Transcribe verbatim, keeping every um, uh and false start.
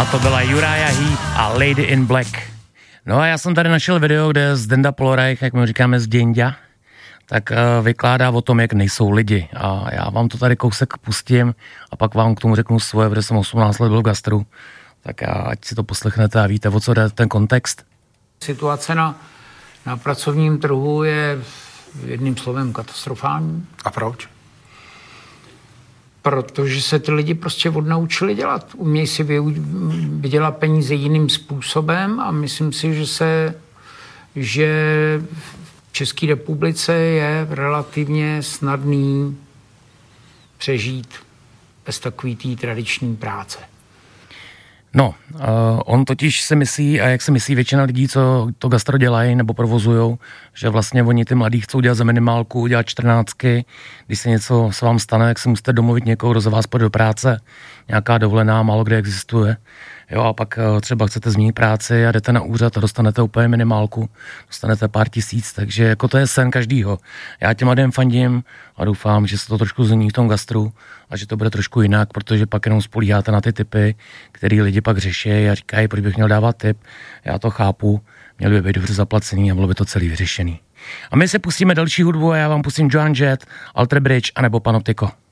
A to byla Uriah Heep a Lady in Black. No a já jsem tady našel video, kde Zdenda Polorajch, jak my říkáme Zděnďa, tak uh, vykládá o tom, jak nejsou lidi. A já vám to tady kousek pustím a pak vám k tomu řeknu svoje, protože jsem osmnáct let byl v gastru. Tak ať si to poslechnete a víte, o co jde ten kontext. Situace na, na pracovním trhu je jedním slovem katastrofální. A proč? Protože se ty lidi prostě odnaučili dělat. Umějí si vydělat peníze jiným způsobem a myslím si, že se, že v České republice je relativně snadný přežít bez takový té tradiční práce. No, uh, on totiž si myslí, a jak si myslí většina lidí, co to gastro dělají nebo provozujou, že vlastně oni ty mladí chcou dělat za minimálku, dělat čtrnáctky, když se něco s vám stane, jak se musíte domluvit někoho, kdo za vás půjde do práce, nějaká dovolená, málo kde existuje. Jo, a pak uh, třeba chcete změnit práci a jdete na úřad a dostanete úplně minimálku, dostanete pár tisíc, takže jako to je sen každýho. Já těm lidem fandím a doufám, že se to trošku změní v tom gastru a že to bude trošku jinak, protože pak jenom spolíháte na ty tipy, který lidi pak řeší a říkají, proč bych měl dávat tip. Já to chápu, měl by být dobře zaplacený a bylo by to celý vyřešený. A my se pustíme další hudbu a já vám pustím Joan Jett, Alter Bridge anebo Panoptico.